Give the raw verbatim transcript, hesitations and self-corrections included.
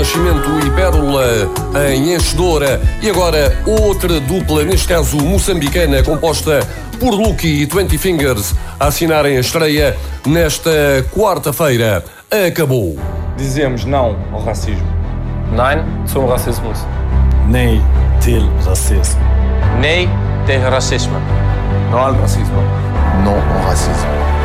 Nascimento e Pérola em Enchedora. E agora outra dupla, neste caso moçambicana, composta por Lucky e Twenty Fingers, a assinarem a estreia nesta quarta-feira. Acabou. Dizemos não ao racismo. Nein zum Rassismus. Nee till racismo. Nee tegen racisme. Não ao racismo. Não ao racismo.